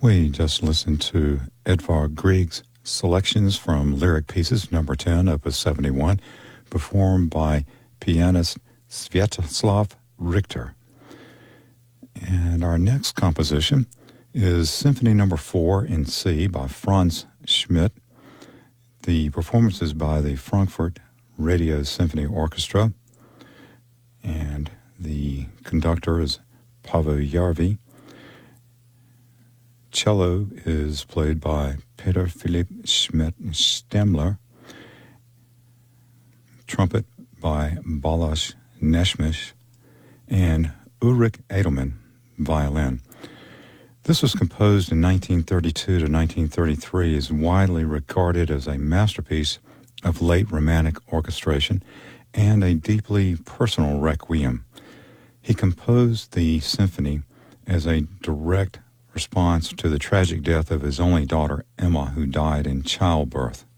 We just listened to Edvard Grieg's selections from Lyric Pieces, number 10, opus 71, performed by pianist Sviatoslav Richter. And our next composition is Symphony number 4 in C by Franz Schmidt. The performance is by the Frankfurt Radio Symphony Orchestra, and the conductor is Paavo Järvi. Cello is played by Peter Philipp Schmidt-Stemmler. Trumpet by Balázs Nesmith, and Ulrich Edelmann, violin. This was composed in 1932 to 1933, is widely regarded as a masterpiece of late Romantic orchestration and a deeply personal requiem. He composed the symphony as a direct response to the tragic death of his only daughter, Emma, who died in childbirth.